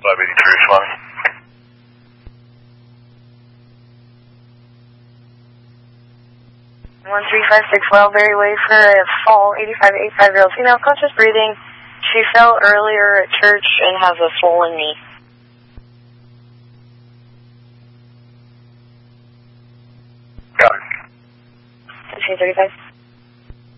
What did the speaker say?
583, Swami. One 356 Wildberry Way for a fall 85-year-old female, conscious breathing. She fell earlier at church and has a swollen knee. Got it. 1535.